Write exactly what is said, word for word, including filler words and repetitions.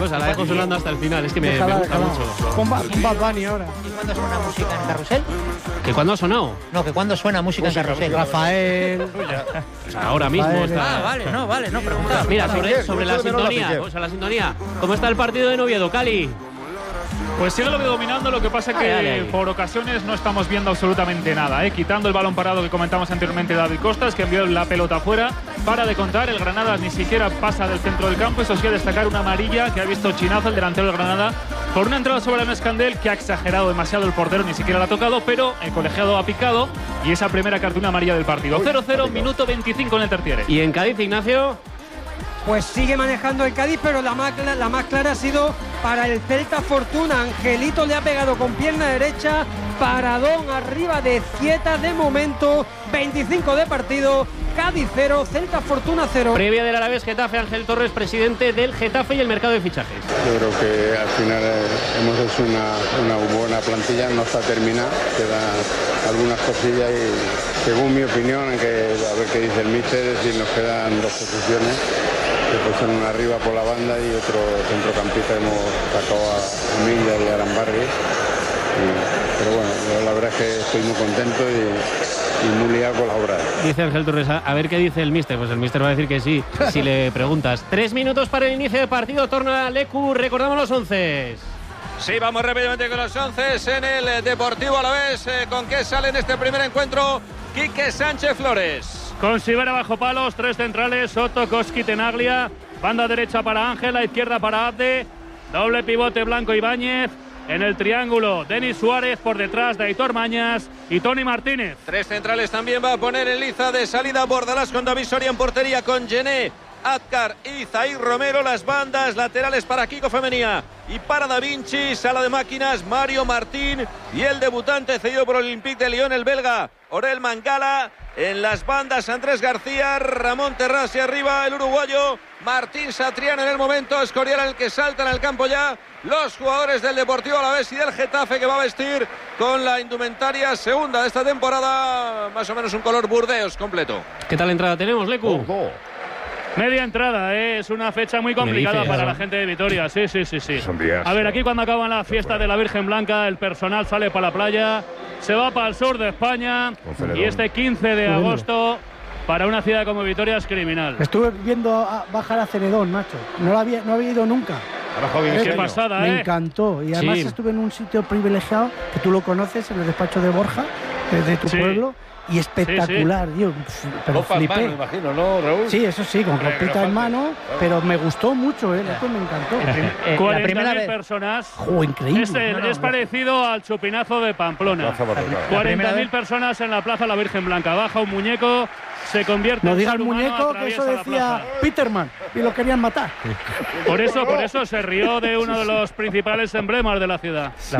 cosa, la dejo sonando hasta el final, es que me, Déjala, me gusta déjala. mucho. Con Ba- con Bad Bunny ahora. ¿Y cuándo suena música en Carrusel? ¿Que cuándo ha sonado? No, que cuándo suena música, música en Carrusel. Rafael. O sea, ahora mismo Rafael. está. Ah, vale, no, vale, no, preguntaba. Mira, sobre, Piqué, sobre mucho la de menos la sintonía, Piqué. o sea, la sintonía. ¿Cómo está el partido de Oviedo, Cali? Pues sigue lo que dominando, lo que pasa es que Dale, dale, dale. por ocasiones no estamos viendo absolutamente nada, ¿eh? Quitando el balón parado que comentamos anteriormente David Costas, que envió la pelota afuera, para de contar, el Granada ni siquiera pasa del centro del campo, eso sí, a destacar una amarilla que ha visto Chinazo, el delantero del Granada, por una entrada sobre el Escandel que ha exagerado demasiado el portero, ni siquiera la ha tocado, pero el colegiado ha picado y esa primera cartulina amarilla del partido. cero cero, minuto veinticinco en el tertiere. ¿Y en Cádiz, Ignacio? Pues sigue manejando el Cádiz, pero la más, la más clara ha sido para el Celta Fortuna. Angelito le ha pegado con pierna derecha, paradón arriba de Zieta de momento, veinticinco de partido, Cádiz cero, Celta Fortuna cero. Previa del Alavés Getafe, Ángel Torres, presidente del Getafe y el mercado de fichajes. Yo creo que al final eh, hemos hecho una, una buena plantilla, no está terminada, quedan algunas cosillas y según mi opinión, aunque a ver qué dice el míster, es decir, nos quedan dos posiciones, que pues son una arriba por la banda y otro centrocampista, hemos sacado a Milla y a Arambarri. Pero bueno, yo la verdad es que estoy muy contento y, y muy liado con la obra. Dice Ángel Torres, a, a ver qué dice el míster. Pues el míster va a decir que sí, si le preguntas. Tres minutos para el inicio del partido, torna Lecu, recordamos los once. Sí, vamos rápidamente con los once en el Deportivo Alavés. Eh, ¿Con qué sale en este primer encuentro Quique Sánchez Flores? Con Sivera bajo palos, tres centrales, Soto, Koski, Tenaglia, banda derecha para Ángel, la izquierda para Abde, doble pivote Blanco Ibáñez, en el triángulo Denis Suárez, por detrás de Aitor Mañas y Toni Martínez. Tres centrales también va a poner en liza de salida Bordalás con David Soria en portería, con Gené, Azcar y Zair Romero, las bandas laterales para Kiko Femenía y para Da Vinci, sala de máquinas Mario Martín y el debutante cedido por el Olympique de Lyon, el belga Orel Mangala. En las bandas Andrés García, Ramón Terrás y arriba el uruguayo Martín Satriano en el momento, Escorial en el que saltan al campo ya los jugadores del Deportivo Alavés y del Getafe, que va a vestir con la indumentaria segunda de esta temporada, más o menos un color burdeos completo. ¿Qué tal entrada tenemos, Lecu? Oh, oh. Media entrada, ¿eh? Es una fecha muy complicada para la gente de Vitoria. Sí, sí, sí, sí. Son días, a ver, ¿no? aquí cuando acaban la fiesta de la Virgen Blanca, el personal sale para la playa, se va para el sur de España y este quince de agosto para una ciudad como Vitoria es criminal. Estuve viendo a bajar a Ceredón, macho. No, la había, no había ido nunca. Qué pasada, Me ¿eh? encantó. Y además Sí. estuve en un sitio privilegiado, que tú lo conoces, en el despacho de Borja, de, de tu Sí. pueblo. Y espectacular, Sí, sí. tío. Pero Ropa en flipé. mano, imagino, ¿no, Raúl? Sí, eso sí, con Hombre, ropita que no en falte. mano, pero me gustó mucho, ¿eh? Esto me encantó. Eh, la cuarenta primera mil vez. personas. ¡Jo, increíble! Es, el- No, no, es no. parecido al chupinazo de Pamplona. Plaza Barcelona. cuarenta primera mil vez. personas en la Plaza La Virgen Blanca. Baja un muñeco, se convierte No en diga ser el humano, muñeco, que atraviesa eso la decía plaza. Peterman, y lo querían matar. Por eso, por eso se rió de uno de los principales emblemas de la ciudad.